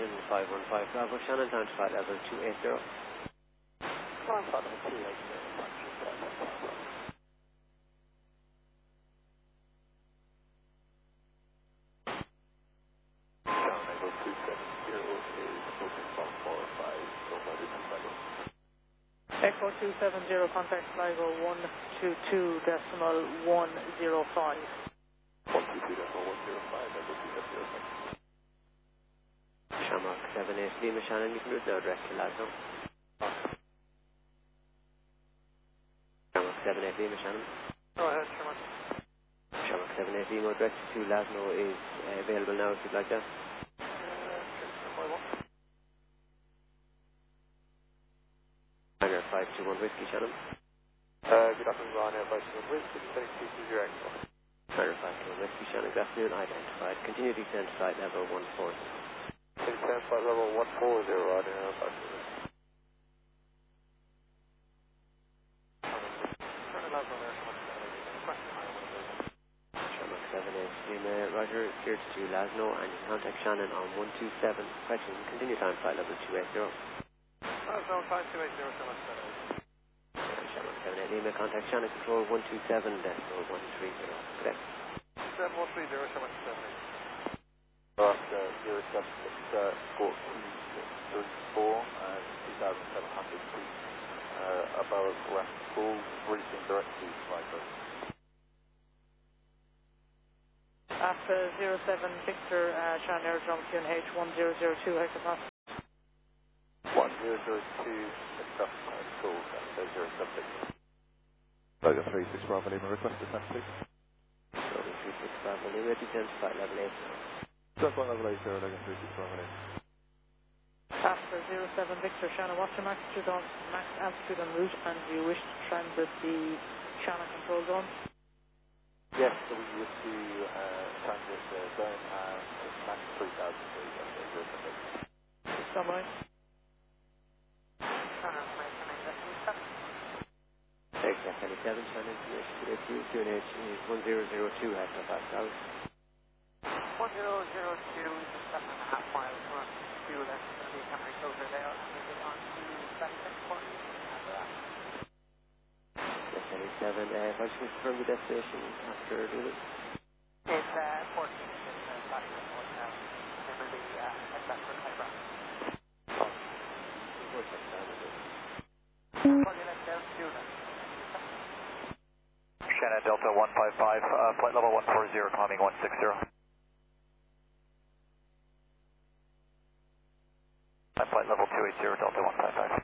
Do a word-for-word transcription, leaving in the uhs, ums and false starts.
Houston five one five Bravo, Shannon down to flight level two eight zero. Flight level two eight zero. Echo two seven zero, contact Sligo one two two decimal one zero five. one two two decimal one zero five, Echo two seven zero. Shamrock seven eight Lima, Shannon, you can route now direct to Lasno. Shamrock seven eight Lima, Shannon. Go ahead, Shamrock. Shamrock seven eight Lima, direct to Lasno is uh, available now if you'd like that. Ryanair five two one Whiskey, Shannon. Uh, good afternoon, Ryanair five two one Whiskey, descending to two zero. Ryanair five two one Whiskey, Shannon, good afternoon, identified. Continue descent to flight level one four zero. Descent flight level one four zero, Ryanair five two one Whiskey. Shamrock seven eight Lima, Roger, cleared to Lasno, and you can contact Shannon on one two seven. Question, continue time flight level two eight zero. Lasno five two eight zero, Shamrock seven eight. Shamrock seven eight Lima, contact Shannon control one two seven decimal one three zero. Correct. seven one three zero, Shamrock seven eight. Last uh, zero seven six uh, four three four and two thousand seven hundred feet uh, above West Pool, reaching direct to Sligo. After zero seven Victor, uh, Shannon Aerodrome Q N H one zero zero two, hectopascal. one zero zero two, Victor, cool, that's zero seven six. Sligo three six Bravo Lima, request descent please. Sligo three six Bravo Lima, descent to flight level eight zero. Just one level eight zero, Sligo three six Bravo Lima. After zero seven Victor, Shannon, what's your max altitude on, max altitude en route, and do you wish to transit the Shannon control zone? Yes, so we wish to uh, transit the zone and max three thousand feet, that's zero seven six. Somewhere. Take that seventy-seven, Shannon, to Q N H is one zero zero two hectopascal. one zero zero two is seven and a half miles from fuel, that's going to be coming over there, and we get on to twenty-six point after that. Yes, seventy-seven, uh, if I just confirm the destination after doing it. It's uh, fourteen, it's uh, back to Port now, and then we'll be uh, head back for Kyber. Shannon Delta one five five, uh, flight level one four zero, climbing one six zero. And flight level two eight zero, Delta one five five.